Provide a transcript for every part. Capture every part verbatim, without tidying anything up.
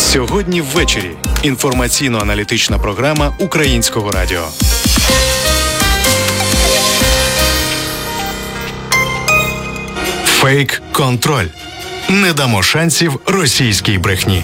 Сьогодні ввечері. Інформаційно-аналітична програма Українського радіо. Фейк-контроль. Не дамо шансів російській брехні.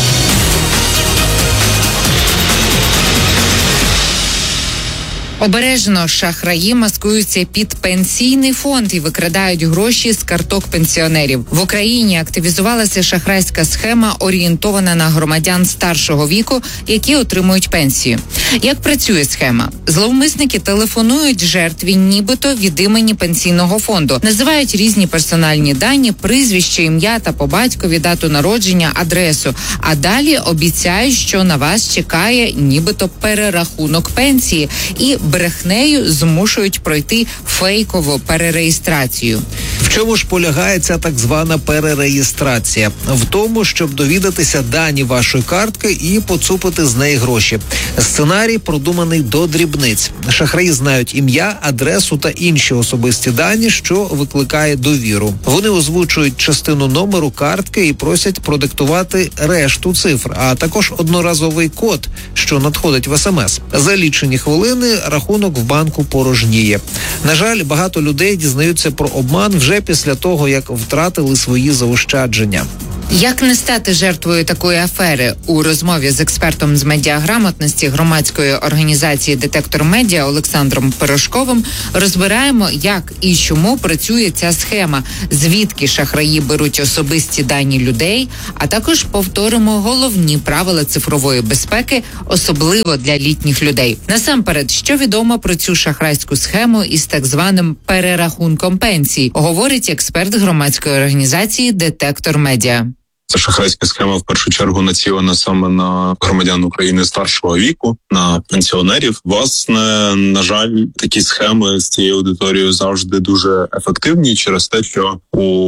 Обережно шахраї маскуються під пенсійний фонд і викрадають гроші з карток пенсіонерів. В Україні активізувалася шахрайська схема, орієнтована на громадян старшого віку, які отримують пенсію. Як працює схема? Зловмисники телефонують жертві нібито від імені пенсійного фонду, називають різні персональні дані, прізвище, ім'я та по батькові, дату народження, адресу, а далі обіцяють, що на вас чекає нібито перерахунок пенсії і брехнею змушують пройти фейкову перереєстрацію. В чому ж полягає ця так звана перереєстрація? В тому, щоб довідатися дані вашої картки і поцупити з неї гроші. Сценарій продуманий до дрібниць. Шахраї знають ім'я, адресу та інші особисті дані, що викликає довіру. Вони озвучують частину номеру картки і просять продиктувати решту цифр, а також одноразовий код, що надходить в смс. За лічені хвилини рахунок в банку порожніє. На жаль, багато людей дізнаються про обман вже після того, як втратили свої заощадження. Як не стати жертвою такої афери? У розмові з експертом з медіаграмотності громадської організації «Детектор Медіа» Олександром Пирожковим розбираємо, як і чому працює ця схема, звідки шахраї беруть особисті дані людей, а також повторимо головні правила цифрової безпеки, особливо для літніх людей. Насамперед, що відомо про цю шахрайську схему із так званим перерахунком пенсій, говорить експерт громадської організації «Детектор Медіа». Це шахрайська схема в першу чергу націлена саме на громадян України старшого віку, на пенсіонерів. Власне, на жаль, такі схеми з цією аудиторією завжди дуже ефективні через те, що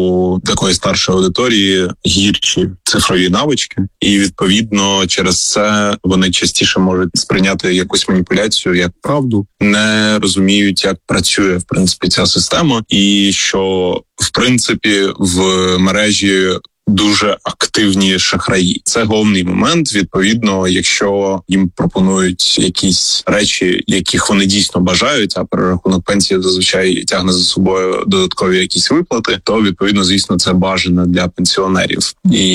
у такої старшої аудиторії гірші цифрові навички, і відповідно через це вони частіше можуть сприйняти якусь маніпуляцію як правду, не розуміють, як працює в принципі ця система, і що в принципі в мережі дуже активні шахраї. Це головний момент. Відповідно, якщо їм пропонують якісь речі, яких вони дійсно бажають, а перерахунок пенсії зазвичай тягне за собою додаткові якісь виплати, то відповідно, звісно, це бажано для пенсіонерів.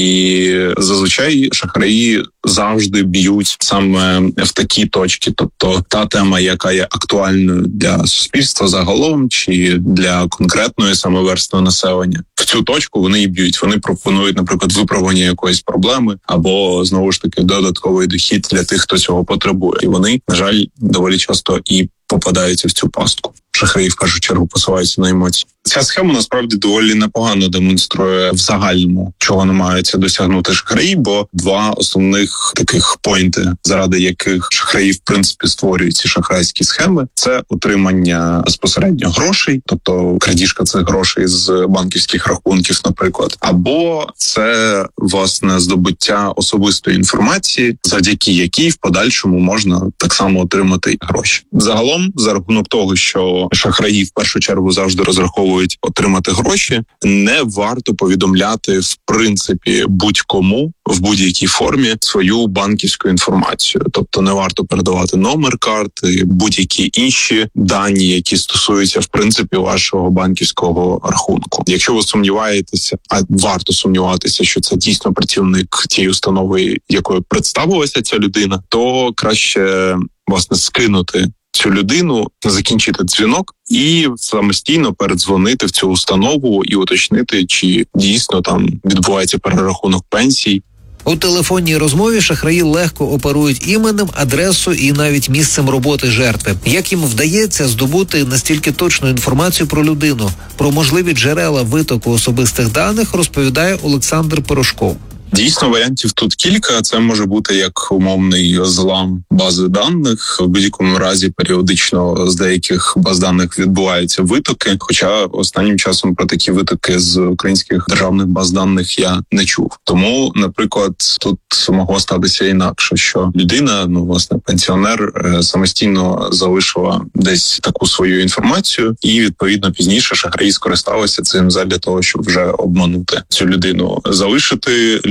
І зазвичай шахраї завжди б'ють саме в такі точки, тобто та тема, яка є актуальною для суспільства загалом чи для конкретної саме верстви населення. В цю точку вони і б'ють. Вони пропонують, наприклад, виправлення якоїсь проблеми або, знову ж таки, додатковий дохід для тих, хто цього потребує. І вони, на жаль, доволі часто і попадаються в цю пастку. Шахраї, в першу чергу, посилаються на емоції. Ця схема, насправді, доволі непогано демонструє в загальному, чого намагаються досягнути шахраї, бо два основних таких пойнти, заради яких шахраї, в принципі, створюють ці шахрайські схеми, це отримання безпосередньо грошей, тобто крадіжка цих грошей з банківських рахунків, наприклад, або це, власне, здобуття особистої інформації, завдяки якій в подальшому можна так само отримати гроші. Загалом, за рахунок того, що шахраї в першу чергу завжди розраховують отримати гроші, не варто повідомляти в принципі будь-кому в будь-якій формі свою банківську інформацію. Тобто не варто передавати номер карти, будь-які інші дані, які стосуються в принципі вашого банківського рахунку. Якщо ви сумніваєтеся, а варто сумніватися, що це дійсно працівник тієї установи, якою представилася ця людина, то краще, власне, скинути цю людину, закінчити дзвінок і самостійно передзвонити в цю установу і уточнити, чи дійсно там відбувається перерахунок пенсій. У телефонній розмові шахраї легко оперують іменем, адресою і навіть місцем роботи жертви. Як їм вдається здобути настільки точну інформацію про людину? Про можливі джерела витоку особистих даних розповідає Олександр Пирожков. Дійсно, варіантів тут кілька. Це може бути як умовний злам бази даних. В будь-якому разі періодично з деяких баз даних відбуваються витоки. Хоча останнім часом про такі витоки з українських державних баз даних я не чув. Тому, наприклад, тут могло статися інакше, що людина, ну власне, пенсіонер, самостійно залишила десь таку свою інформацію, і відповідно пізніше шахраї скористалися цим задля того, щоб вже обманути цю людину, залишити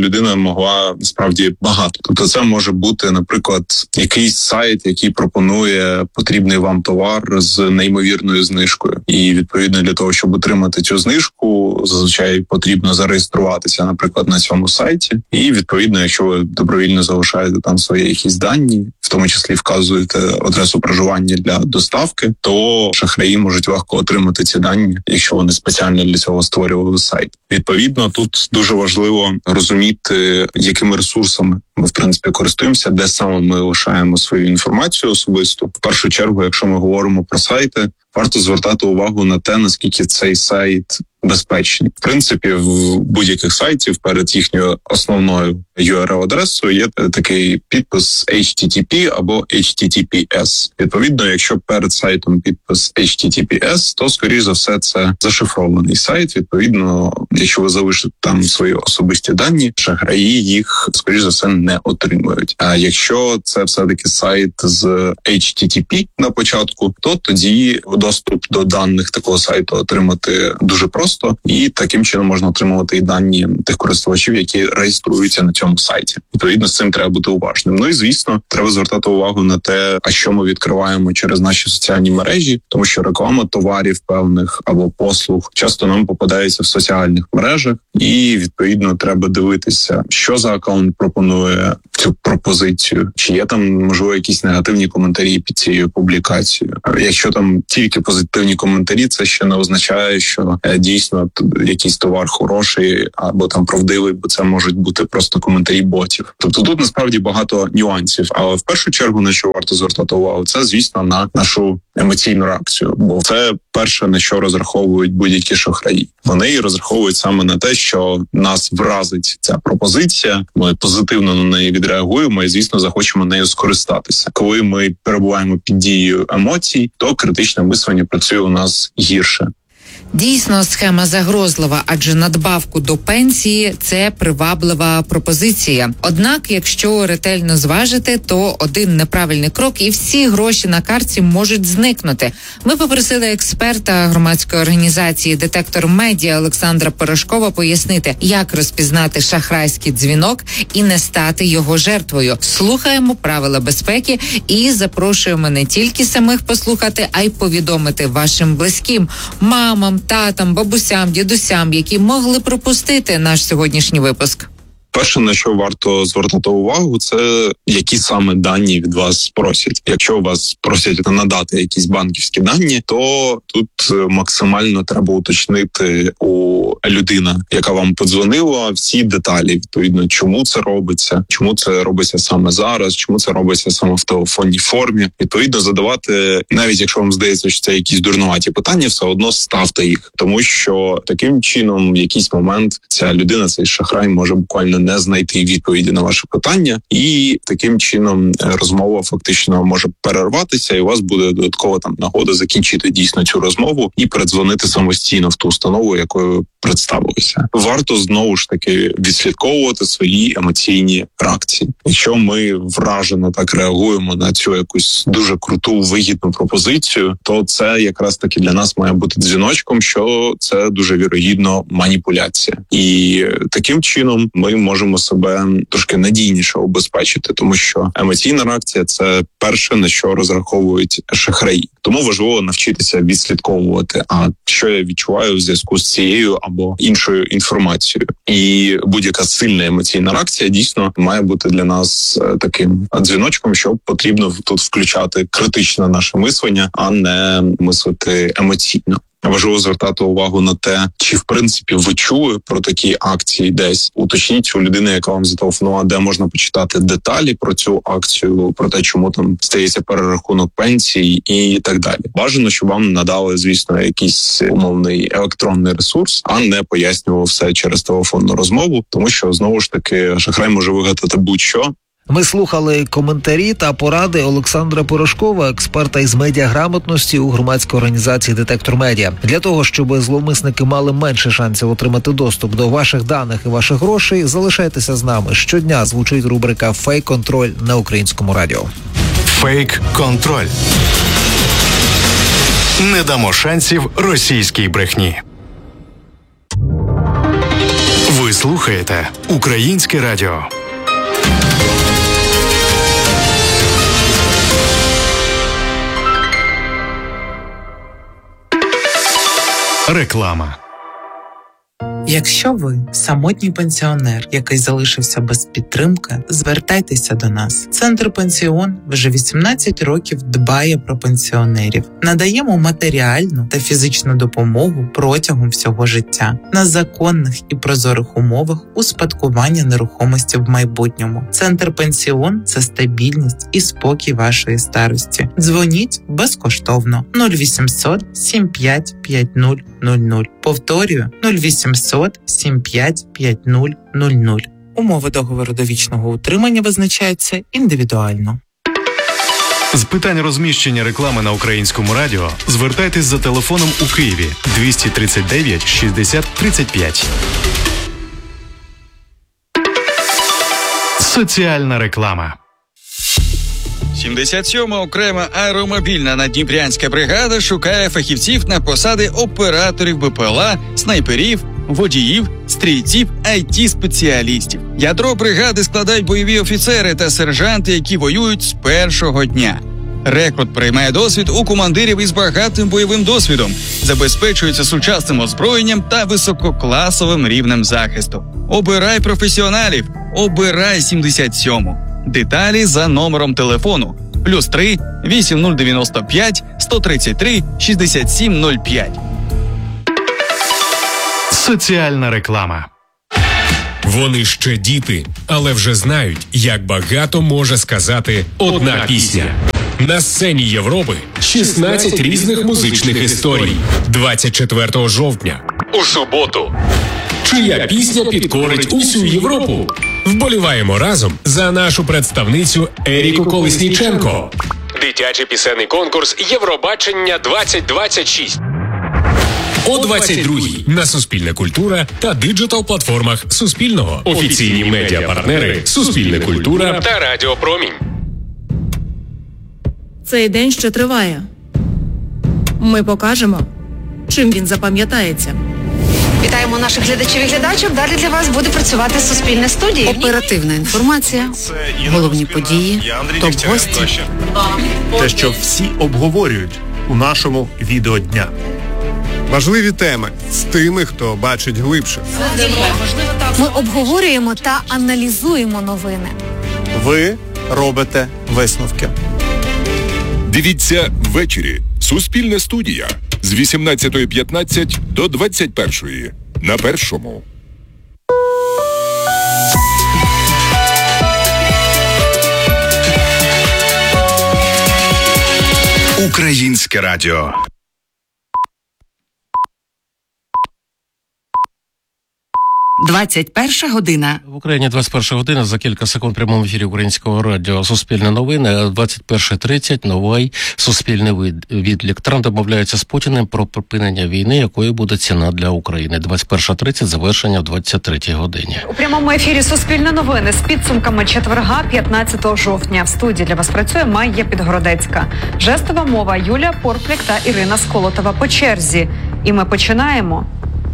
людина могла справді багато. Тобто це може бути, наприклад, якийсь сайт, який пропонує потрібний вам товар з неймовірною знижкою. І відповідно для того, щоб отримати цю знижку, зазвичай потрібно зареєструватися, наприклад, на цьому сайті. І відповідно, якщо ви добровільно залишаєте там свої якісь дані, в тому числі вказуєте адресу проживання для доставки, то шахраї можуть легко отримати ці дані, якщо вони спеціально для цього створювали сайт. Відповідно, тут дуже важливо розуміти, якими ресурсами ми, в принципі, користуємося, де саме ми лишаємо свою інформацію особисту. В першу чергу, якщо ми говоримо про сайти, варто звертати увагу на те, наскільки цей сайт безпечний. В принципі, в будь-яких сайтів перед їхньою основною ю ар ел-адресою є такий підпис ейч ті ті пі або ейч ті ті пі ес. Відповідно, якщо перед сайтом підпис ейч ті ті пі ес, то, скоріш за все, це зашифрований сайт. Відповідно, якщо ви залишите там свої особисті дані, шахраї їх, скоріш за все, не отримують. А якщо це все-таки сайт з ейч ті ті пі на початку, то тоді доступ до даних такого сайту отримати дуже просто. І таким чином можна отримувати і дані тих користувачів, які реєструються на цьому сайті. Відповідно, з цим треба бути уважним. Ну і, звісно, треба звертати увагу на те, а що ми відкриваємо через наші соціальні мережі, тому що реклама товарів певних або послуг часто нам попадається в соціальних мережах, і, відповідно, треба дивитися, що за аккаунт пропонує цю пропозицію, чи є там, можливо, якісь негативні коментарі під цією публікацією. Якщо там тільки позитивні коментарі, це ще не означає, що дійсно якийсь товар хороший або там правдивий, бо це можуть бути просто коментарі ботів. Тобто тут насправді багато нюансів. Але в першу чергу, на що варто звертати увагу, це, звісно, на нашу емоційну реакцію. Бо це перше, на що розраховують будь-які шахраї. Вони розраховують саме на те, що нас вразить ця пропозиція, ми позитивно на неї відреагуємо і, звісно, захочемо нею скористатися. Коли ми перебуваємо під дією емоцій, то критичне мислення працює у нас гірше. Дійсно, схема загрозлива, адже надбавку до пенсії – це приваблива пропозиція. Однак, якщо ретельно зважити, то один неправильний крок і всі гроші на картці можуть зникнути. Ми попросили експерта громадської організації «Детектор Медіа» Олександра Порошкова пояснити, як розпізнати шахрайський дзвінок і не стати його жертвою. Слухаємо правила безпеки і запрошуємо не тільки самих послухати, а й повідомити вашим близьким, мамам, татам, бабусям, дідусям, які могли пропустити наш сьогоднішній випуск. Перше, на що варто звертати увагу, це які саме дані від вас просять. Якщо вас просять надати якісь банківські дані, то тут максимально треба уточнити у людини, яка вам подзвонила, всі деталі, відповідно, чому це робиться, чому це робиться саме зараз, чому це робиться саме в телефонній формі. Відповідно, задавати, навіть якщо вам здається, що це якісь дурнуваті питання, все одно ставте їх. Тому що таким чином в якийсь момент ця людина, цей шахрай може буквально не знайти відповіді на ваше питання, і таким чином розмова фактично може перерватися, і у вас буде додаткова там нагода закінчити дійсно цю розмову і передзвонити самостійно в ту установу, якою представилися. Варто знову ж таки відслідковувати свої емоційні реакції. Якщо ми вражено так реагуємо на цю якусь дуже круту, вигідну пропозицію, то це якраз таки для нас має бути дзвіночком, що це дуже вірогідно маніпуляція. І таким чином ми можемо себе трошки надійніше обезпечити, тому що емоційна реакція – це перше, на що розраховують шахраї. Тому важливо навчитися відслідковувати, а що я відчуваю в зв'язку з цією або іншою інформацією. І будь-яка сильна емоційна реакція дійсно має бути для нас таким дзвіночком, що потрібно тут включати критичне наше мислення, а не мислити емоційно. Важливо звертати увагу на те, чи в принципі ви чули про такі акції десь. Уточніть у людини, яка вам зателефонувала, де можна почитати деталі про цю акцію, про те, чому там стається перерахунок пенсій і так далі. Бажано, щоб вам надали, звісно, якийсь умовний електронний ресурс, а не пояснював все через телефонну розмову, тому що, знову ж таки, шахрай може вигадати будь-що. Ми слухали коментарі та поради Олександра Порошкова, експерта із медіаграмотності у громадській організації «Детектор Медіа». Для того, щоб зловмисники мали менше шансів отримати доступ до ваших даних і ваших грошей, залишайтеся з нами. Щодня звучить рубрика «Фейк-контроль» на Українському радіо. Фейк-контроль. Не дамо шансів російській брехні. Ви слухаєте Українське радіо. Реклама. Якщо ви самотній пенсіонер, який залишився без підтримки, звертайтеся до нас. Центр «Пенсіон» вже вісімнадцять років дбає про пенсіонерів. Надаємо матеріальну та фізичну допомогу протягом всього життя на законних і прозорих умовах успадкування нерухомості в майбутньому. Центр «Пенсіон» – це стабільність і спокій вашої старості. Дзвоніть безкоштовно нуль вісімсот сім п'ять п'ять нуль нуль нуль. Повторюю нуль вісімсот сім п'ять п'ять нуль нуль нуль. Умови договору довічного утримання визначаються індивідуально. З питань розміщення реклами на Українському радіо звертайтесь за телефоном у Києві двісті тридцять дев'ять шістдесят тридцять п'ять. Соціальна реклама. сімдесят сьома окрема аеромобільна наддніпрянська бригада шукає фахівців на посади операторів БПЛА, снайперів, водіїв, стрільців, ай ті-спеціалістів. Ядро бригади складають бойові офіцери та сержанти, які воюють з першого дня. Рекрут приймає досвід у командирів із багатим бойовим досвідом, забезпечується сучасним озброєнням та висококласовим рівнем захисту. Обирай професіоналів, обирай сімдесят сьому. Деталі за номером телефону плюс три вісім нуль дев'яносто п'ять сто тридцять три шістдесят сім нуль п'ять. Соціальна реклама. Вони ще діти, але вже знають, як багато може сказати одна пісня. На сцені Європи шістнадцять різних музичних історій. двадцять четвертого жовтня. У суботу. Чия пісня підкорить усю Європу? Вболіваємо разом за нашу представницю Еріку Колесніченко. Дитячий пісенний конкурс Євробачення двадцять двадцять шість. О двадцять другій на Суспільне культура та диджитал-платформах Суспільного. Офіційні медіапартнери Суспільне культура та Радіо Промінь. Цей день ще триває. Ми покажемо, чим він запам'ятається. Вітаємо наших глядачів і глядачок. Далі для вас буде працювати Суспільне студія. Оперативна інформація, головні події, топ-гості. Те, що всі обговорюють у нашому відеодня. Важливі теми з тими, хто бачить глибше. Ми обговорюємо та аналізуємо новини. Ви робите висновки. Дивіться ввечері. Суспільна студія з вісімнадцятої п'ятнадцять до двадцять першої на Першому. Українське радіо. двадцять перша година. В Україні двадцять перша година, за кілька секунд в прямому ефірі Українського радіо Суспільне новини, двадцять перша тридцять, новий Суспільний відлік. Трамп домовляється з Путіним про припинення війни, якою буде ціна для України. двадцять перша тридцять, завершення в двадцять третій годині. У прямому ефірі Суспільне новини з підсумками четверга, п'ятнадцятого жовтня. В студії для вас працює Майя Підгородецька. Жестова мова Юлія Порпляк та Ірина Сколотова по черзі. І ми починаємо.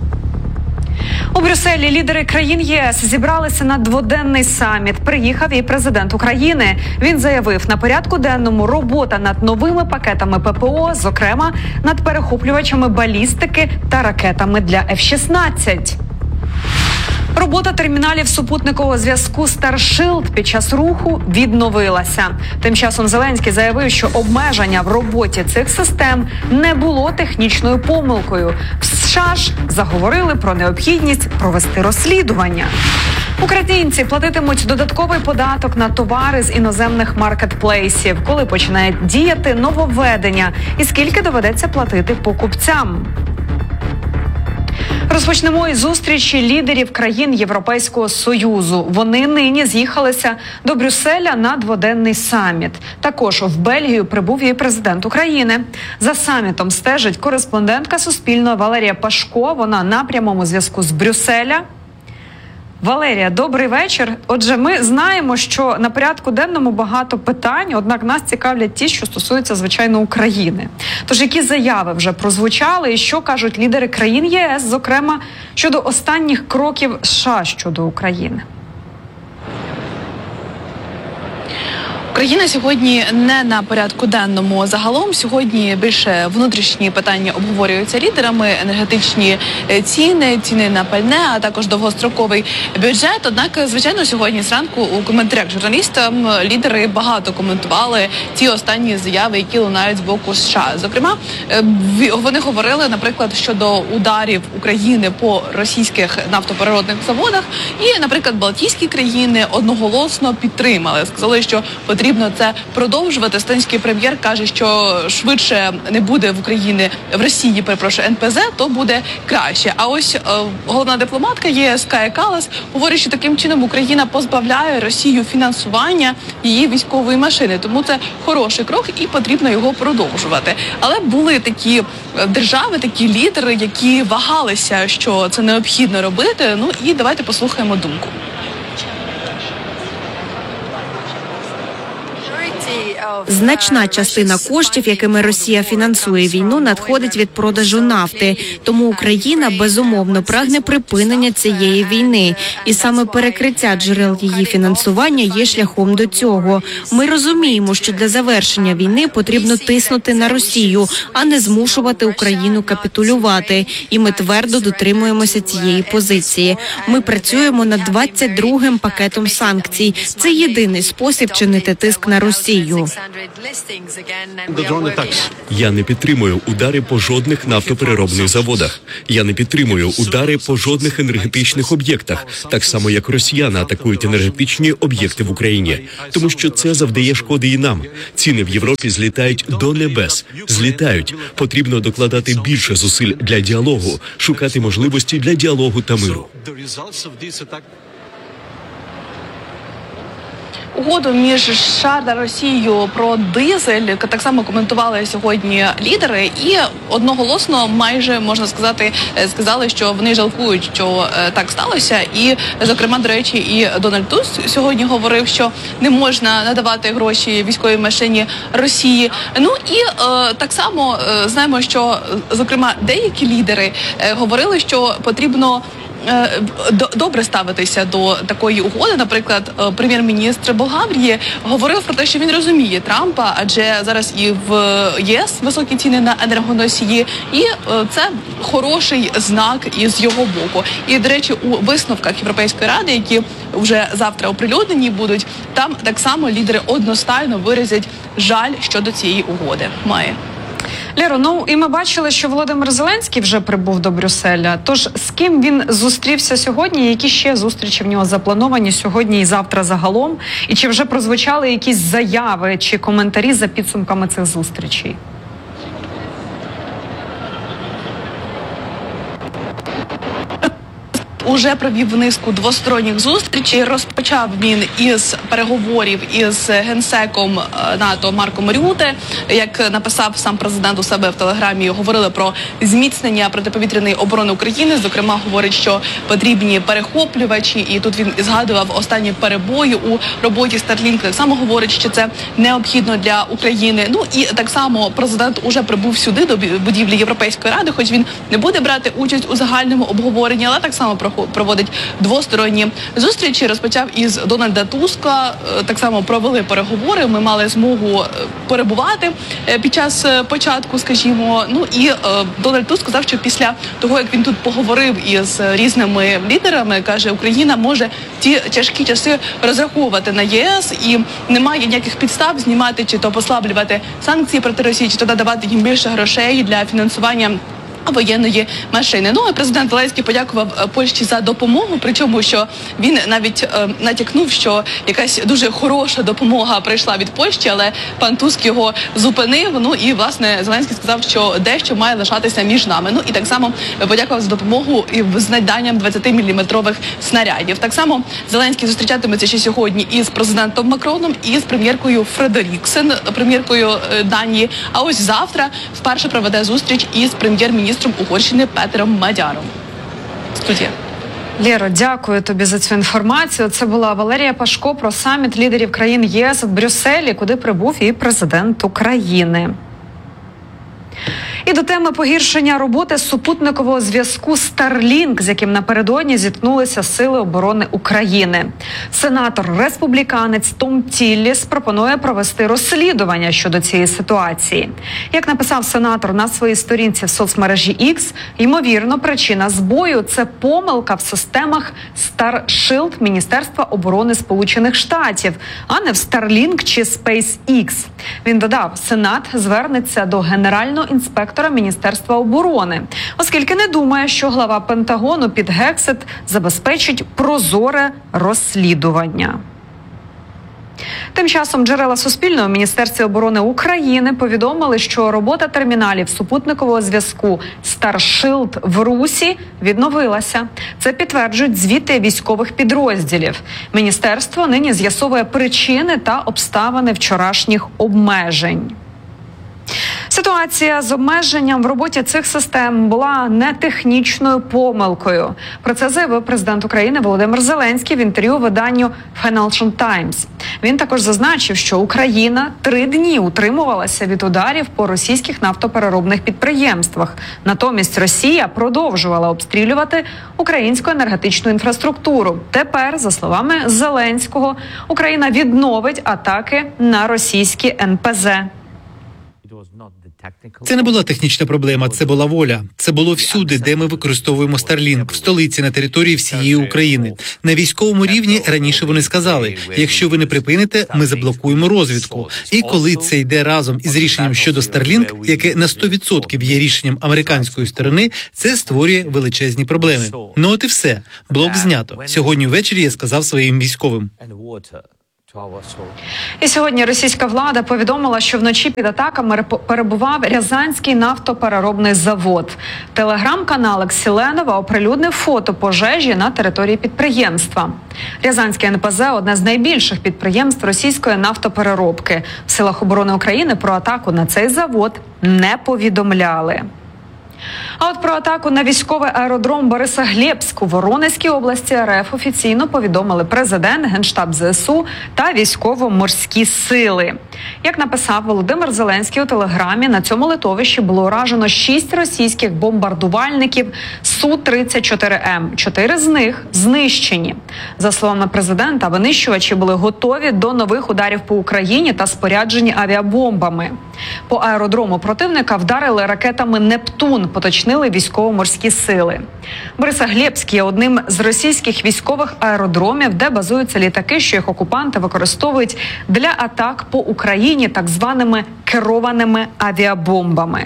У Брюсселі лідери країн ЄС зібралися на дводенний саміт. Приїхав і президент України. Він заявив, на порядку денному робота над новими пакетами ППО, зокрема над перехоплювачами балістики та ракетами для еф шістнадцять. Робота терміналів супутникового зв'язку Starship під час руху відновилася. Тим часом Зеленський заявив, що обмеження в роботі цих систем не було технічною помилкою. В США ж заговорили про необхідність провести розслідування. Українці платитимуть додатковий податок на товари з іноземних маркетплейсів. Коли починає діяти нововведення і скільки доведеться платити покупцям. Розпочнемо із зустрічі лідерів країн Європейського Союзу. Вони нині з'їхалися до Брюсселя на дводенний саміт. Також в Бельгію прибув і президент України. За самітом стежить кореспондентка Суспільного Валерія Пашко. Вона на прямому зв'язку з Брюсселя. Валерія, добрий вечір. Отже, ми знаємо, що на порядку денному багато питань, однак нас цікавлять ті, що стосуються, звичайно, України. Тож, які заяви вже прозвучали і що кажуть лідери країн ЄС, зокрема, щодо останніх кроків США щодо України? Україна сьогодні не на порядку денному. Загалом сьогодні більше внутрішні питання обговорюються лідерами, енергетичні ціни, ціни на пальне, а також довгостроковий бюджет. Однак, звичайно, сьогодні зранку у коментарях журналістам лідери багато коментували ті останні заяви, які лунають з боку США. Зокрема, вони говорили, наприклад, щодо ударів України по російських нафтопереробних заводах, і, наприклад, Балтійські країни одноголосно підтримали. Сказали, що потрібно це продовжувати. Естонський прем'єр каже, що швидше не буде в Україні, в Росії, перепрошую, ен пе зет, то буде краще. А ось е, головна дипломатка ЄС Кая Каллас говорить, що таким чином Україна позбавляє Росію фінансування її військової машини. Тому це хороший крок і потрібно його продовжувати. Але були такі держави, такі лідери, які вагалися, що це необхідно робити. Ну і давайте послухаємо думку. Значна частина коштів, якими Росія фінансує війну, надходить від продажу нафти. Тому Україна безумовно прагне припинення цієї війни. І саме перекриття джерел її фінансування є шляхом до цього. Ми розуміємо, що для завершення війни потрібно тиснути на Росію, а не змушувати Україну капітулювати. І ми твердо дотримуємося цієї позиції. Ми працюємо над двадцять другим пакетом санкцій. Це єдиний спосіб чинити тиск на Росію. Я не підтримую удари по жодних нафтопереробних заводах. Я не підтримую удари по жодних енергетичних об'єктах, так само як росіяни атакують енергетичні об'єкти в Україні, тому що це завдає шкоди і нам. Ціни в Європі злітають до небес, злітають. Потрібно докладати більше зусиль для діалогу, шукати можливості для діалогу та миру. Угоду між США та Росією про дизель так само коментували сьогодні лідери і одноголосно, майже можна сказати, сказали, що вони жалкують, що так сталося. І, зокрема, до речі, і Дональд Туск сьогодні говорив, що не можна надавати гроші військовій машині Росії. Ну і е, так само е, знаємо, що, зокрема, деякі лідери е, говорили, що потрібно добре ставитися до такої угоди. Наприклад, прем'єр-міністр Болгарії говорив про те, що він розуміє Трампа, адже зараз і в ЄС високі ціни на енергоносії, і це хороший знак із його боку. І, до речі, у висновках Європейської ради, які вже завтра оприлюднені будуть, там так само лідери одностайно виразять жаль щодо цієї угоди. Має. Лєро, ну і ми бачили, що Володимир Зеленський вже прибув до Брюсселя. Тож з ким він зустрівся сьогодні? Які ще зустрічі в нього заплановані сьогодні і завтра загалом? І чи вже прозвучали якісь заяви чи коментарі за підсумками цих зустрічей? Уже провів низку двосторонніх зустрічей. Розпочав він із переговорів із генсеком НАТО Марком Рюте. Як написав сам президент у себе в Телеграмі, говорили про зміцнення протиповітряної оборони України. Зокрема, говорить, що потрібні перехоплювачі. І тут він згадував останні перебої у роботі Starlink. Так само говорить, що це необхідно для України. Ну і так само президент уже прибув сюди, до будівлі Європейської ради, хоч він не буде брати участь у загальному обговоренні, але так само проводить двосторонні зустрічі. Розпочав із Дональда Туска, так само провели переговори, ми мали змогу перебувати під час початку, скажімо. Ну і е, Дональд Туск сказав, що після того, як він тут поговорив із різними лідерами, каже, Україна може ті тяжкі часи розраховувати на ЄС і немає ніяких підстав знімати чи то послаблювати санкції проти Росії, чи то надавати їм більше грошей для фінансування воєнної машини. Ну, а президент Зеленський подякував Польщі за допомогу, причому, що він навіть е, натякнув, що якась дуже хороша допомога прийшла від Польщі, але пан Туск його зупинив. Ну і, власне, Зеленський сказав, що дещо має лишатися між нами. Ну і так само подякував за допомогу і з наданням двадцятиміліметрових снарядів. Так само Зеленський зустрічатиметься ще сьогодні із президентом Макроном і з прем'єркою Фредеріксен, прем'єркою Данії. А ось завтра вперше проведе зустріч із прем'єр-міністром Угорщини Петером Мадяром. Студія. Лєро, дякую тобі за цю інформацію. Це була Валерія Пашко про саміт лідерів країн ЄС в Брюсселі, куди прибув і президент України. І до теми погіршення роботи супутникового зв'язку Starlink, з яким напередодні зіткнулися Сили оборони України. Сенатор-республіканець Том Тілліс пропонує провести розслідування щодо цієї ситуації. Як написав сенатор на своїй сторінці в соцмережі X, ймовірно, причина збою – це помилка в системах Starshield Міністерства оборони Сполучених Штатів, а не в Starlink чи SpaceX. Він додав, Сенат звернеться до генерального інспектора Міністерства оборони, оскільки не думає, що глава Пентагону Піт Гексет забезпечить прозоре розслідування. Тим часом джерела Суспільного в Міністерстві оборони України повідомили, що робота терміналів супутникового зв'язку Starshield в Русі відновилася. Це підтверджують звіти військових підрозділів. Міністерство нині з'ясовує причини та обставини вчорашніх обмежень. Ситуація з обмеженням в роботі цих систем була не технічною помилкою. Про це заявив президент України Володимир Зеленський в інтерв'ю виданню Financial Times. Він також зазначив, що Україна три дні утримувалася від ударів по російських нафтопереробних підприємствах. Натомість Росія продовжувала обстрілювати українську енергетичну інфраструктуру. Тепер, за словами Зеленського, Україна відновить атаки на російські ен пе зе. Це не була технічна проблема, це була воля. Це було всюди, де ми використовуємо Starlink, в столиці, на території всієї України. На військовому рівні раніше вони сказали, якщо ви не припините, ми заблокуємо розвідку. І коли це йде разом із рішенням щодо Starlink, яке на сто відсотків є рішенням американської сторони, це створює величезні проблеми. Ну от і все. Блок знято. Сьогодні ввечері я сказав своїм військовим. І сьогодні російська влада повідомила, що вночі під атаками перебував Рязанський нафтопереробний завод. Телеграм-канал Ксіленова оприлюднив фото пожежі на території підприємства. Рязанське ен пе зе – одне з найбільших підприємств російської нафтопереробки. В Силах оборони України про атаку на цей завод не повідомляли. А от про атаку на військовий аеродром Борисоглебськ у Воронезькій області ер еф офіційно повідомили президент, Генштаб зе ес у та військово-морські сили. Як написав Володимир Зеленський у телеграмі, на цьому литовищі було уражено шість російських бомбардувальників Су тридцять чотири ем. Чотири з них знищені. За словами президента, винищувачі були готові до нових ударів по Україні та споряджені авіабомбами. По аеродрому противника вдарили ракетами «Нептун», поточнили військово-морські сили. Борисоглебськ є одним з російських військових аеродромів, де базуються літаки, що їх окупанти використовують для атак по Україні так званими керованими авіабомбами.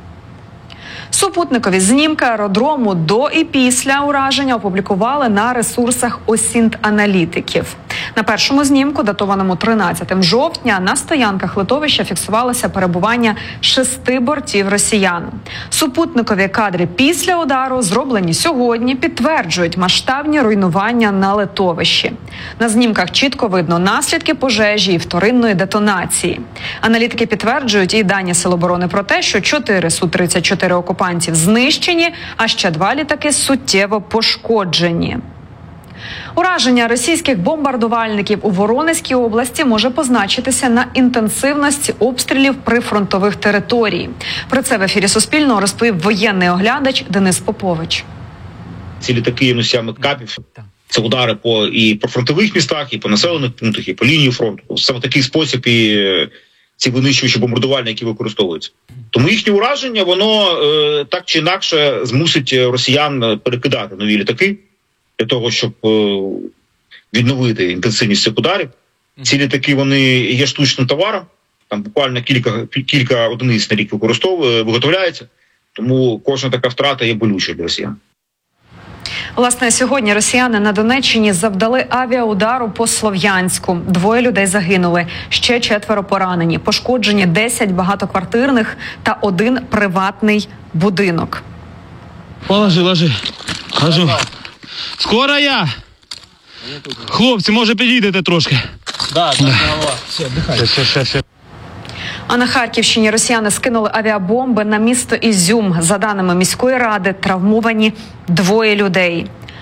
Супутникові знімки аеродрому до і після ураження опублікували на ресурсах Осінт-аналітиків. На першому знімку, датованому тринадцятого жовтня, на стоянках литовища фіксувалося перебування шести бортів росіян. Супутникові кадри після удару, зроблені сьогодні, підтверджують масштабні руйнування на литовищі. На знімках чітко видно наслідки пожежі і вторинної детонації. Аналітики підтверджують і дані Сил оборони про те, що чотири Су тридцять чотири окупантів знищені, а ще два літаки суттєво пошкоджені. Ураження російських бомбардувальників у Воронезькій області може позначитися на інтенсивності обстрілів прифронтових територій. Про це в ефірі Суспільного розповів воєнний оглядач Денис Попович. Ці літаки носіями капів – це удари по і по фронтових містах, і по населених пунктах, і по лінії фронту. Саме такий спосіб і ці винищувачі бомбардувальники використовуються. Тому їхнє ураження, воно е, так чи інакше змусить росіян перекидати нові літаки, для того, щоб е, відновити інтенсивність цих ударів. Ці літаки, вони є штучним товаром, там буквально кілька, кілька одиниць на рік використовує, виготовляється, тому кожна така втрата є болючою для росіян. Власне, сьогодні росіяни на Донеччині завдали авіаудару по Слов'янську. Двоє людей загинули, ще четверо поранені. Пошкоджені десять багатоквартирних та один приватний будинок. Положи, ложи. Ложу. Скоро я? Хлопці, може підійдете трошки? Да, так, голова. Все, дихай. Все, все, все. А на Харківщині росіяни скинули авіабомби на місто Ізюм. За даними міської ради, травмовані двоє людей.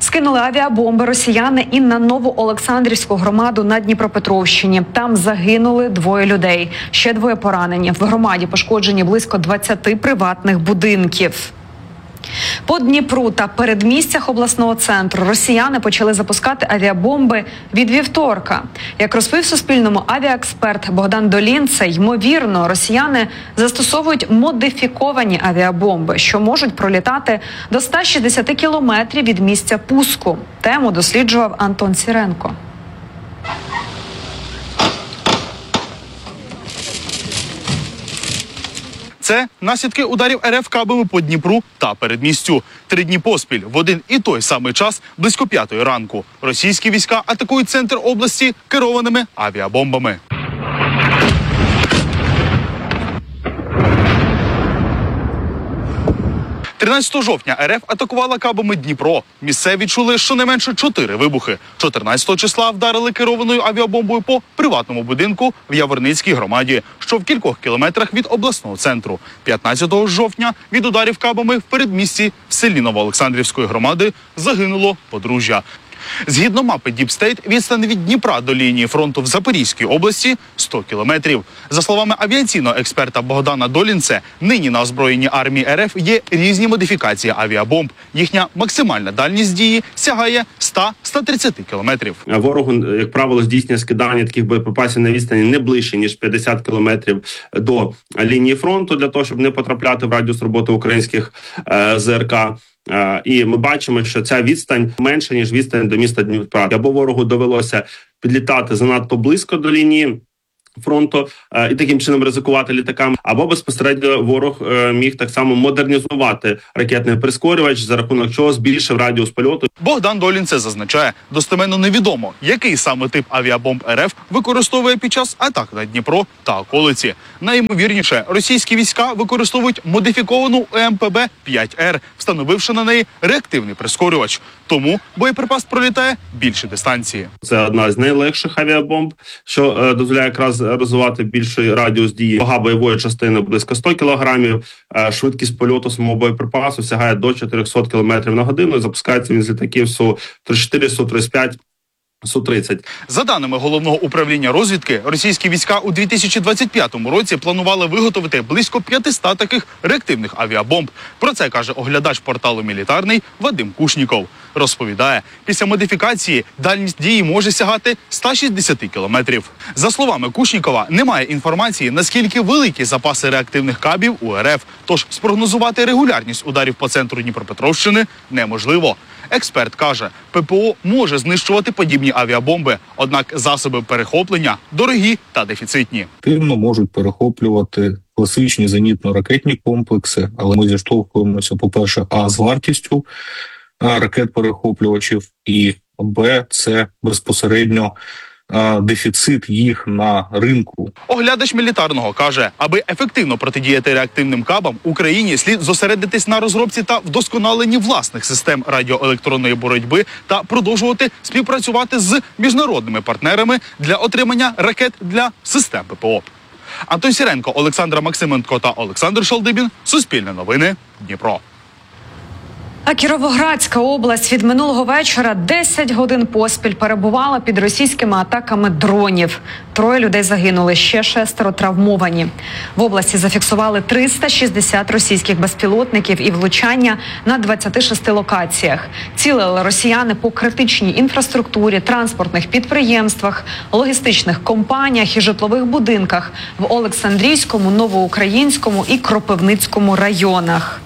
Скинули авіабомби росіяни і на Новоолександрівську громаду на Дніпропетровщині. Там загинули двоє людей, ще двоє поранені. В громаді пошкоджені близько двадцяти приватних будинків. По Дніпру та передмістях обласного центру росіяни почали запускати авіабомби від вівторка. Як розповів Суспільному авіаексперт Богдан Долінце, ймовірно, росіяни застосовують модифіковані авіабомби, що можуть пролітати до ста шістдесяти кілометрів від місця пуску. Тему досліджував Антон Сіренко. Це наслідки ударів РФ кабами по Дніпру та передмістю. Три дні поспіль в один і той самий час, близько п'ятої ранку, російські війська атакують центр області керованими авіабомбами. тринадцятого жовтня РФ атакувала кабами Дніпро. Місцеві чули щонайменше чотири вибухи. чотирнадцятого числа вдарили керованою авіабомбою по приватному будинку в Яворницькій громаді, що в кількох кілометрах від обласного центру. п'ятнадцятого жовтня від ударів кабами в передмісті в селі Новоолександрівської громади загинуло подружжя. Згідно мапи Deep State, відстань від Дніпра до лінії фронту в Запорізькій області – сто кілометрів. За словами авіаційного експерта Богдана Долінце, нині на озброєнні армії РФ є різні модифікації авіабомб. Їхня максимальна дальність дії сягає ста - ста тридцяти кілометрів. Ворогу, як правило, здійснює скидання таких боєприпасів на відстані не ближче, ніж п'ятдесят кілометрів до лінії фронту, для того, щоб не потрапляти в радіус роботи українських е, ЗРК. І ми бачимо, що ця відстань менша, ніж відстань до міста Дніпра. Або ворогу довелося підлітати занадто близько до лінії фронту і таким чином ризикувати літаками, або безпосередньо ворог міг так само модернізувати ракетний прискорювач, за рахунок чого збільшив радіус польоту. Богдан Долінце зазначає, достеменно невідомо, який саме тип авіабомб РФ використовує під час атак на Дніпро та околиці. Найімовірніше, російські війська використовують модифіковану ем пе бе п'ять ер, встановивши на неї реактивний прискорювач. Тому боєприпас пролітає більші дистанції. Це одна з найлегших авіабомб, що е, дозволяє якраз розвивати більший радіус дії. Вага бойової частини близько сто кілограмів, е, швидкість польоту самого боєприпасу сягає до чотирьохсот кілометрів на годину і запускається він з літаків Су тридцять чотири, Су тридцять п'ять, Су тридцять. За даними Головного управління розвідки, російські війська у дві тисячі двадцять п'ятому році планували виготовити близько п'ятисот таких реактивних авіабомб. Про це каже оглядач порталу «Мілітарний» Вадим Кушніков. Розповідає, після модифікації дальність дії може сягати ста шістдесяти кілометрів. За словами Кушнікова, немає інформації, наскільки великі запаси реактивних кабів у РФ, тож спрогнозувати регулярність ударів по центру Дніпропетровщини неможливо. Експерт каже, пе пе о може знищувати подібні авіабомби, однак засоби перехоплення дорогі та дефіцитні. Активно можуть перехоплювати класичні зенітно-ракетні комплекси, але ми зіштовхуємося, по-перше, а з вартістю ракет-перехоплювачів, і б, це безпосередньо дефіцит їх на ринку. Оглядач Мілітарного каже, аби ефективно протидіяти реактивним кабам, Україні слід зосередитись на розробці та вдосконаленні власних систем радіоелектронної боротьби та продовжувати співпрацювати з міжнародними партнерами для отримання ракет для систем пе пе о. Антон Сіренко, Олександра Максименко та Олександр Шалдибін. Суспільне новини. Дніпро. А Кіровоградська область від минулого вечора десять годин поспіль перебувала під російськими атаками дронів. Троє людей загинули, ще шестеро травмовані. В області зафіксували триста шістдесят російських безпілотників і влучання на двадцяти шести локаціях. Цілили росіяни по критичній інфраструктурі, транспортних підприємствах, логістичних компаніях і житлових будинках в Олександрійському, Новоукраїнському і Кропивницькому районах.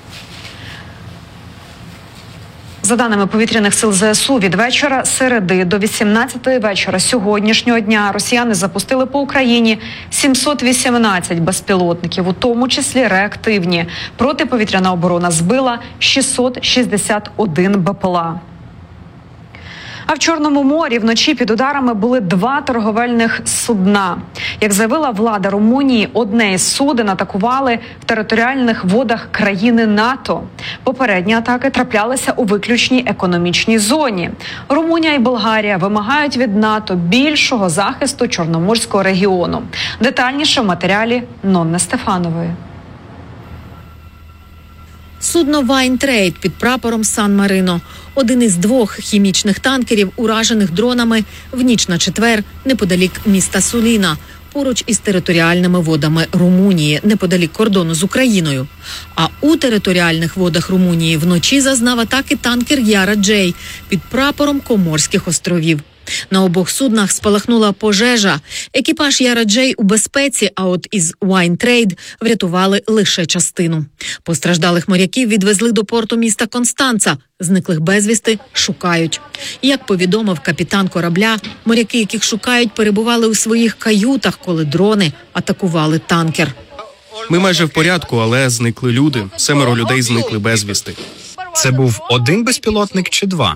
За даними повітряних сил зе ес у, від вечора середи до вісімнадцятої вечора сьогоднішнього дня росіяни запустили по Україні сімсот вісімнадцять безпілотників, у тому числі реактивні. Протиповітряна оборона збила шістсот шістдесят один бе пе ел а. А в Чорному морі вночі під ударами були два торговельних судна. Як заявила влада Румунії, одне із суден атакували в територіальних водах країни НАТО. Попередні атаки траплялися у виключній економічній зоні. Румунія і Болгарія вимагають від НАТО більшого захисту Чорноморського регіону. Детальніше в матеріалі Нонни Стефанової. Судно «Вайн-Трейд» під прапором Сан-Марино. Один із двох хімічних танкерів, уражених дронами в ніч на четвер неподалік міста Суліна, поруч із територіальними водами Румунії, неподалік кордону з Україною. А у територіальних водах Румунії вночі зазнав атаки танкер «Яра Джей» під прапором Коморських островів. На обох суднах спалахнула пожежа. Екіпаж «Яра Джей» у безпеці, а от із «Вайн-Трейд» врятували лише частину. Постраждалих моряків відвезли до порту міста Констанца. Зниклих безвісти шукають. Як повідомив капітан корабля, моряки, яких шукають, перебували у своїх каютах, коли дрони атакували танкер. Ми майже в порядку, але зникли люди. Семеро людей зникли безвісти. Це був один безпілотник чи два?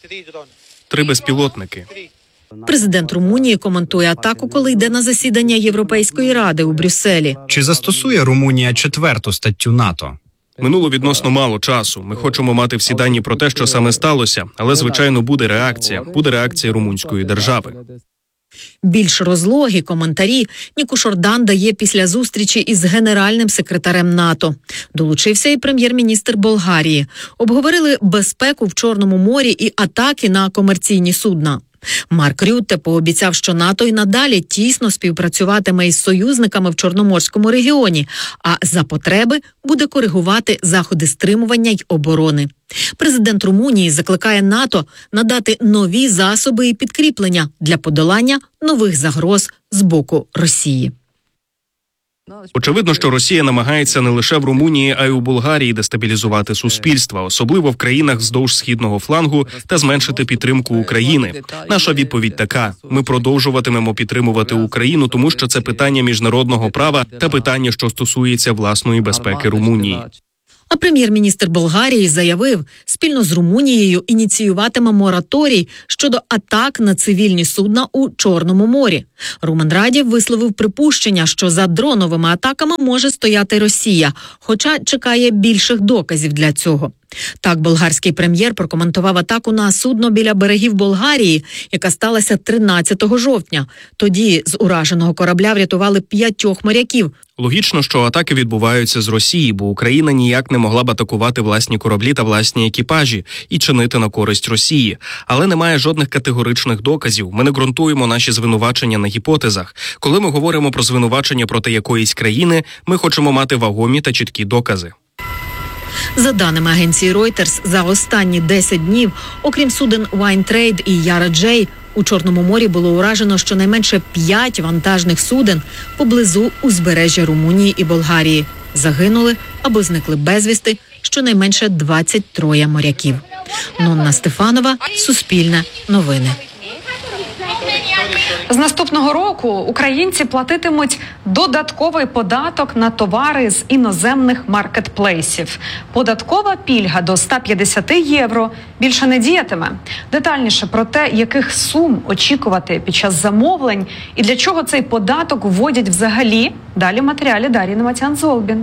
Три безпілотники. Президент Румунії коментує атаку, коли йде на засідання Європейської ради у Брюсселі. Чи застосує Румунія четверту статтю НАТО? Минуло відносно мало часу. Ми хочемо мати всі дані про те, що саме сталося, але, звичайно, буде реакція. Буде реакція румунської держави. Більш розлогі коментарі Нікуш Ордан дає після зустрічі із генеральним секретарем НАТО. Долучився і прем'єр-міністр Болгарії. Обговорили безпеку в Чорному морі і атаки на комерційні судна. Марк Рютте пообіцяв, що НАТО й надалі тісно співпрацюватиме із союзниками в Чорноморському регіоні, а за потреби буде коригувати заходи стримування й оборони. Президент Румунії закликає НАТО надати нові засоби і підкріплення для подолання нових загроз з боку Росії. Очевидно, що Росія намагається не лише в Румунії, а й у Болгарії дестабілізувати суспільства, особливо в країнах вздовж східного флангу, та зменшити підтримку України. Наша відповідь така: ми продовжуватимемо підтримувати Україну, тому що це питання міжнародного права та питання, що стосується власної безпеки Румунії. А прем'єр-міністр Болгарії заявив, спільно з Румунією ініціюватиме мораторій щодо атак на цивільні судна у Чорному морі. Румен Радєв висловив припущення, що за дроновими атаками може стояти Росія, хоча чекає більших доказів для цього. Так, болгарський прем'єр прокоментував атаку на судно біля берегів Болгарії, яка сталася тринадцятого жовтня. Тоді з ураженого корабля врятували п'ятьох моряків. Логічно, що атаки відбуваються з Росії, бо Україна ніяк не могла б атакувати власні кораблі та власні екіпажі і чинити на користь Росії. Але немає жодних категоричних доказів. Ми не ґрунтуємо наші звинувачення на гіпотезах. Коли ми говоримо про звинувачення проти якоїсь країни, ми хочемо мати вагомі та чіткі докази. За даними агенції Reuters, за останні десять днів, окрім суден «Вайн-Трейд» і «Яра Джей», у Чорному морі було уражено щонайменше п'ять вантажних суден поблизу узбережжя Румунії і Болгарії. Загинули або зникли безвісти щонайменше двадцять троє моряків. Нонна Стефанова, Суспільне, Новини. З наступного року українці платитимуть додатковий податок на товари з іноземних маркетплейсів. Податкова пільга до ста п'ятдесят євро більше не діятиме. Детальніше про те, яких сум очікувати під час замовлень і для чого цей податок вводять взагалі, далі в матеріалі Дар'ї Нематян-Золбін.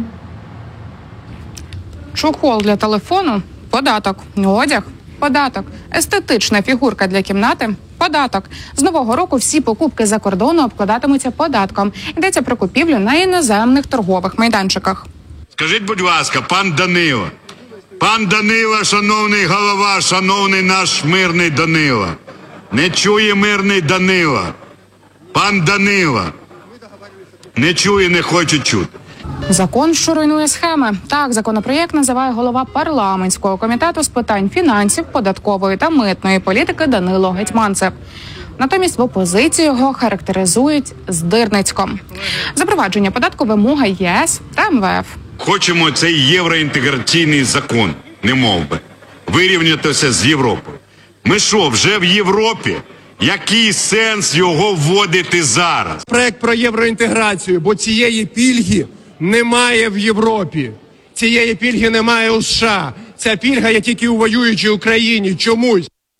Чохол для телефону – податок. Одяг – податок. Естетична фігурка для кімнати – податок. З нового року всі покупки за кордону обкладатимуться податком. Йдеться про купівлю на іноземних торгових майданчиках. Скажіть, будь ласка, пан Данило. Пан Данило, шановний голова, шановний наш мирний Данило. Не чує мирний Данило. Пан Данило. Не чує, не хоче чути. Закон, що руйнує схеми. Так, законопроєкт називає голова парламентського комітету з питань фінансів, податкової та митної політики Данило Гетьманцев. Натомість в опозиції його характеризують здирницьком. Запровадження податку вимога ЄС та ем ве еф. Хочемо цей євроінтеграційний закон, не мов би, вирівнятися з Європою. Ми що, вже в Європі? Який сенс його вводити зараз? Проект про євроінтеграцію, бо цієї пільги немає в Європі. Цієї пільги немає у США. Ця пільга є тільки у воюючій Україні чомусь.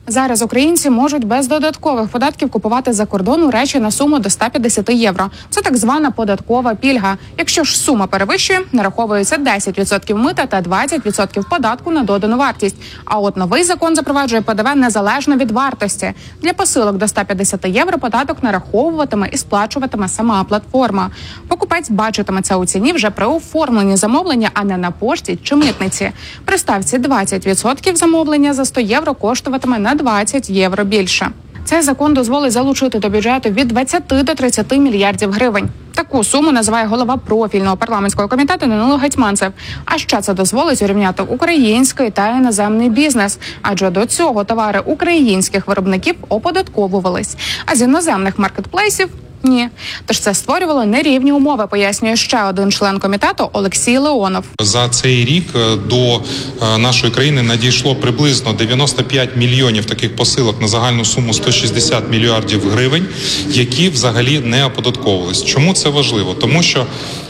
Зараз українці можуть без додаткових податків купувати за кордону речі на суму до ста п'ятдесят євро. Це так звана податкова пільга. Якщо ж сума перевищує, нараховується десять відсотків мита та двадцять відсотків податку на додану вартість. А от новий закон запроваджує ПДВ незалежно від вартості. Для посилок до ста п'ятдесят євро податок нараховуватиме і сплачуватиме сама платформа. Покупець бачитиме це у ціні вже при оформленні замовлення, а не на пошті чи митниці. При ставці двадцять відсотків замовлення за сто євро коштуватиме на двадцять євро більше. Цей закон дозволить залучити до бюджету від двадцяти до тридцяти мільярдів гривень. Таку суму називає голова профільного парламентського комітету Данило Гетманцев. А ще це дозволить урівняти український та іноземний бізнес, адже до цього товари українських виробників оподатковувались, а з іноземних маркетплейсів – ні. Тож це створювало нерівні умови, пояснює ще один член комітету Олексій Леонов. За цей рік до нашої країни надійшло приблизно дев'яносто п'ять мільйонів таких посилок на загальну суму сто шістдесят мільярдів гривень, які взагалі не оподатковувались. Чому це важливо? Тому що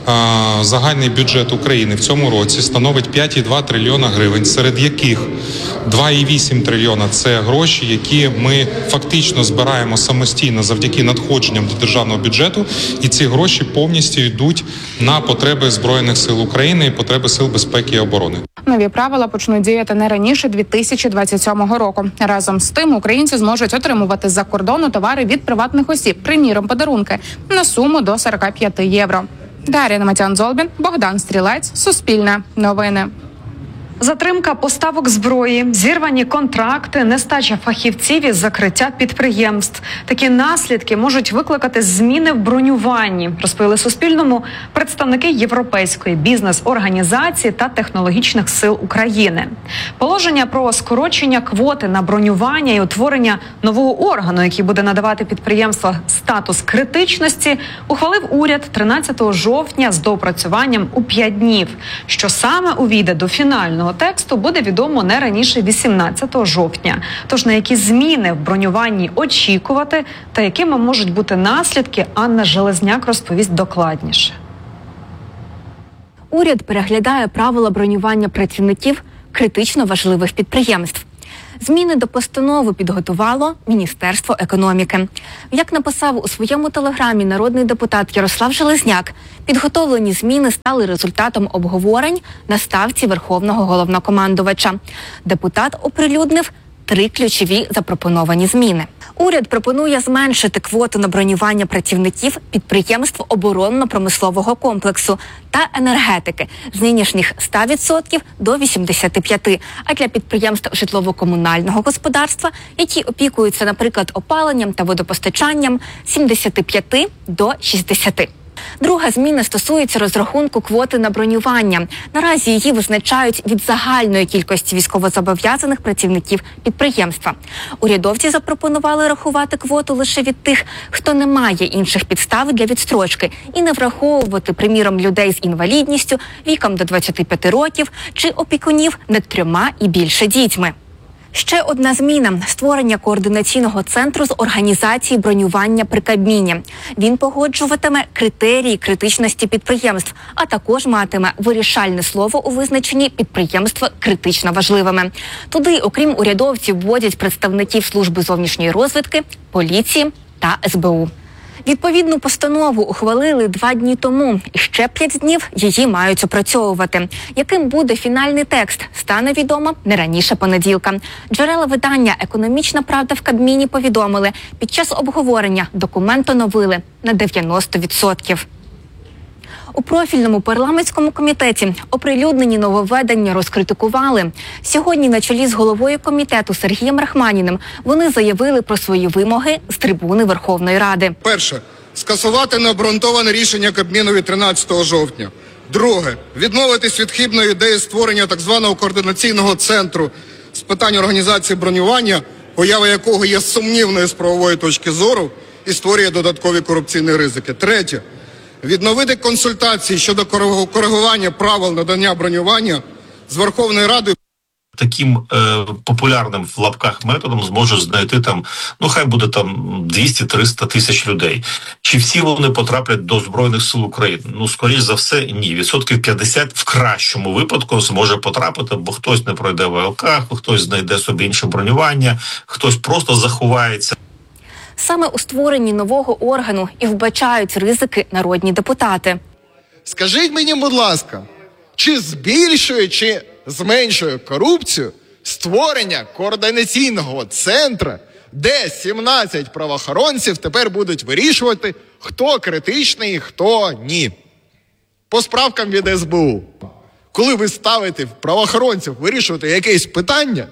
а, загальний бюджет України в цьому році становить п'ять цілих два трильйона гривень, серед яких два цілих вісім трильйона – це гроші, які ми фактично збираємо самостійно завдяки надходженням до державного бюджету, і ці гроші повністю йдуть на потреби Збройних сил України і потреби сил безпеки і оборони. Нові правила почнуть діяти не раніше дві тисячі двадцять сьомого року. Разом з тим українці зможуть отримувати з-за кордону товари від приватних осіб, приміром подарунки, на суму до сорок п'ять євро. Дар'я Наматян-Золбін, Богдан Стрілець, Суспільне новини. Затримка поставок зброї, зірвані контракти, нестача фахівців із закриття підприємств. Такі наслідки можуть викликати зміни в бронюванні, розповіли Суспільному представники Європейської бізнес-організації та технологічних сил України. Положення про скорочення квоти на бронювання і утворення нового органу, який буде надавати підприємствам статус критичності, ухвалив уряд тринадцятого жовтня з доопрацюванням у п'ять днів. Що саме увійде до фінального тексту, буде відомо не раніше вісімнадцятого жовтня. Тож на які зміни в бронюванні очікувати та якими можуть бути наслідки, Анна Железняк розповість докладніше. Уряд переглядає правила бронювання працівників критично важливих підприємств. Зміни до постанови підготувало Міністерство економіки. Як написав у своєму телеграмі народний депутат Ярослав Железняк, підготовлені зміни стали результатом обговорень на ставці Верховного головнокомандувача. Депутат оприлюднив три ключові запропоновані зміни. Уряд пропонує зменшити квоту на бронювання працівників підприємств оборонно-промислового комплексу та енергетики з нинішніх ста відсотків до вісімдесяти п'яти відсотків, а для підприємств житлово-комунального господарства, які опікуються, наприклад, опаленням та водопостачанням, з сімдесяти п'яти до шістдесяти. Друга зміна стосується розрахунку квоти на бронювання. Наразі її визначають від загальної кількості військовозобов'язаних працівників підприємства. Урядовці запропонували рахувати квоту лише від тих, хто не має інших підстав для відстрочки, і не враховувати, приміром, людей з інвалідністю віком до двадцяти п'яти років чи опікунів над трьома і більше дітьми. Ще одна зміна – створення координаційного центру з організації бронювання при Кабміні. Він погоджуватиме критерії критичності підприємств, а також матиме вирішальне слово у визначенні підприємства критично важливими. Туди, окрім урядовців, вводять представників служби зовнішньої розвідки, поліції та ес бе у. Відповідну постанову ухвалили два дні тому, і ще п'ять днів її мають опрацьовувати. Яким буде фінальний текст, стане відомо не раніше понеділка. Джерела видання «Економічна правда» в Кабміні повідомили, під час обговорення документ оновили на дев'яносто відсотків. У профільному парламентському комітеті оприлюднені нововведення розкритикували. Сьогодні на чолі з головою комітету Сергієм Рахманіним вони заявили про свої вимоги з трибуни Верховної Ради. Перше. Скасувати необґрунтоване рішення Кабміну від тринадцятого жовтня. Друге. Відмовитись від хибної ідеї створення так званого координаційного центру з питань організації бронювання, поява якого є сумнівною з правової точки зору і створює додаткові корупційні ризики. Третє. Відновити консультації щодо коригування правил надання бронювання з Верховною Радою. таким е, популярним в лапках методом зможуть знайти там, ну хай буде там двісті-триста тисяч людей. Чи всі вони потраплять до Збройних сил України? Ну, скоріш за все, ні. Відсотків п'ятдесят в кращому випадку зможе потрапити, бо хтось не пройде ВЛК, хтось знайде собі інше бронювання, хтось просто заховається. Саме у створенні нового органу і вбачають ризики народні депутати. Скажіть мені, будь ласка, чи збільшує, чи зменшує корупцію створення координаційного центру, де сімнадцять правоохоронців тепер будуть вирішувати, хто критичний, хто ні. По справкам від ес бе у. Коли ви ставите правоохоронців вирішувати якесь питання,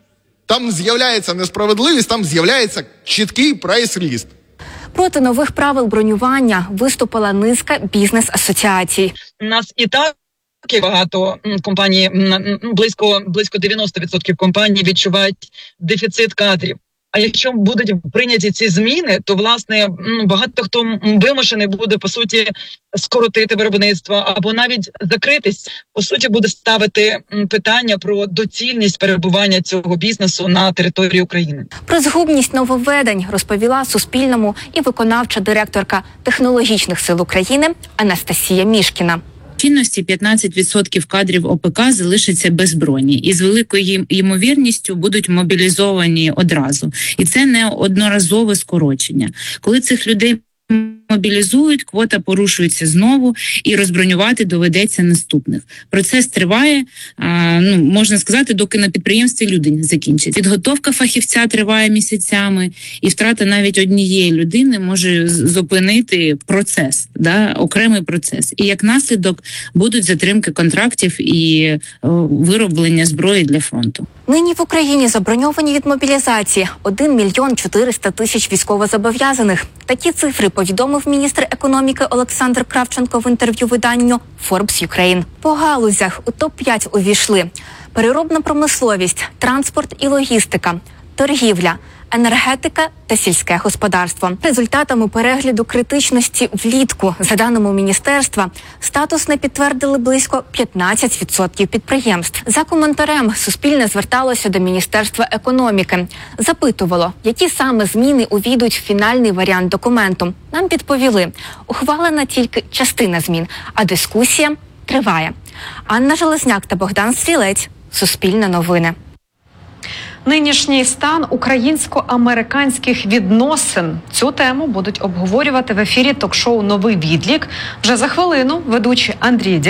там з'являється несправедливість, там з'являється чіткий прайс-ліст. Проти нових правил бронювання виступила низка бізнес-асоціацій. У нас і так багато компаній, близько, близько дев'яносто відсотків компаній відчувають дефіцит кадрів. А якщо будуть прийняті ці зміни, то, власне, багато хто вимушений буде, по суті, скоротити виробництво або навіть закритись. По суті, буде ставити питання про доцільність перебування цього бізнесу на території України. Про згубність нововведень розповіла Суспільному і виконавча директорка Технологічних сил України Анастасія Мішкіна. Чинності п'ятнадцять відсотків кадрів о пе ка залишаться без броні і з великою ймовірністю будуть мобілізовані одразу. І це не одноразове скорочення. Коли цих людей мобілізують, квота порушується знову і розбронювати доведеться наступних. Процес триває, а, ну, можна сказати, доки на підприємстві люди не закінчать. Підготовка фахівця триває місяцями, і втрата навіть однієї людини може зупинити процес, да, окремий процес. І як наслідок будуть затримки контрактів і о, вироблення зброї для фронту. Нині в Україні заброньовані від мобілізації один мільйон чотириста тисяч військовозобов'язаних. Такі цифри повідомив міністр економіки Олександр Кравченко в інтерв'ю виданню Forbes Ukraine. По галузях у топ п'ять увійшли переробна промисловість, транспорт і логістика, торгівля, енергетика та сільське господарство. Результатами перегляду критичності влітку, за даними міністерства, статус не підтвердили близько п'ятнадцять відсотків підприємств. За коментарем Суспільне зверталося до Міністерства економіки. Запитувало, які саме зміни увійдуть в фінальний варіант документу. Нам відповіли, ухвалена тільки частина змін, а дискусія триває. Анна Железняк та Богдан Стрілець. Суспільне новини. Нинішній стан українсько-американських відносин. Цю тему будуть обговорювати в ефірі ток-шоу «Новий відлік». Вже за хвилину ведучий Андрій